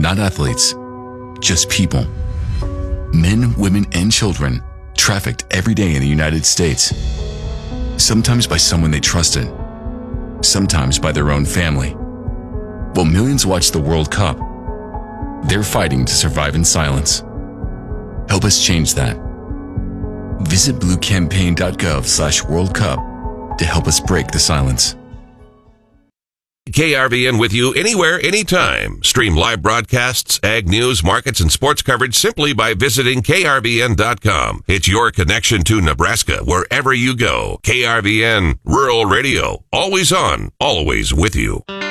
not athletes, just people. Men, women, and children trafficked every day in the United States. Sometimes by someone they trusted, sometimes by their own family. While millions watch the World Cup, they're fighting to survive in silence. Help us change that. Visit bluecampaign.gov/World Cup to help us break the silence. KRVN with you anywhere, anytime. Stream live broadcasts, ag news, markets, and sports coverage simply by visiting KRVN.com. It's your connection to Nebraska wherever you go. KRVN, Rural Radio. Always on, always with you.